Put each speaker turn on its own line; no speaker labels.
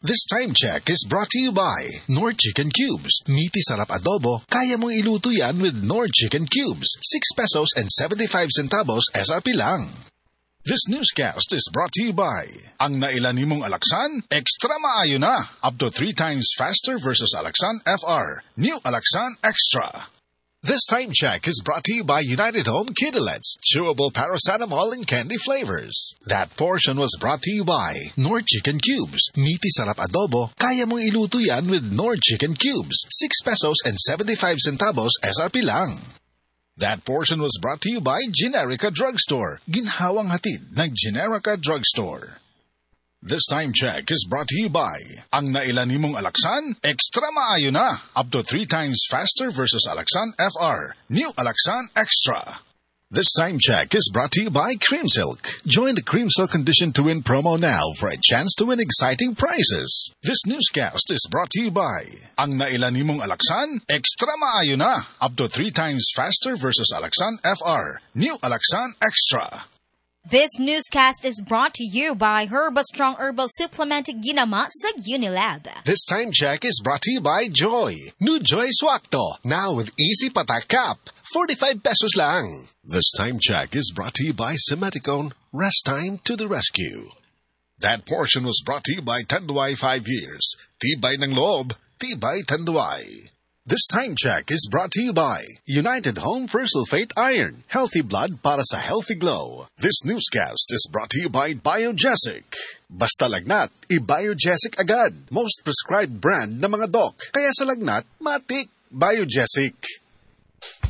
This time check is brought to you by Knorr Chicken Cubes. Meaty sarap adobo, kaya mong iluto yan with Knorr Chicken Cubes. 6 pesos and 75 centavos SRP lang. This newscast is brought to you by ang nailan nimong Alaxan, extra maayo na. Up to 3 times faster versus Alaxan FR. New Alaxan Extra. This time check is brought to you by United Home Kidulets, chewable paracetamol and candy flavors. That portion was brought to you by Knorr Chicken Cubes. Meaty sarap adobo, kaya mong iluto yan with Knorr Chicken Cubes. 6 pesos and 75 centavos SRP lang. That portion was brought to you by Generica Drugstore. Ginhawang hatid ng Generica Drugstore. This time check is brought to you by ang nailan nimong Alaxan, extra maayo na. Up to 3 times faster versus Alaxan FR. New Alaxan Extra. This time check is brought to you by Cream Silk. Join the Cream Silk Condition to Win promo now for a chance to win exciting prizes. This newscast is brought to you by ang nailan nimong Alaxan, extra maayo na. Up to 3 times faster versus Alaxan FR. New Alaxan Extra.
This newscast is brought to you by Herbastrong Herbal Supplement Ginama sa Unilab.
This time check is brought to you by Joy. New Joy Swakto, now with easy patak cap. 45 pesos lang. This time check is brought to you by Semeticone. Rest time to the rescue. That portion was brought to you by Tanduay 5 years. Tibay ng loob, tibay Tanduay. This time check is brought to you by United Home Sulfate Iron. Healthy blood para sa healthy glow. This newscast is brought to you by Biogesic. Basta lagnat, i-Biogesic agad. Most prescribed brand ng mga doc. Kaya sa lagnat, matik. Biogesic.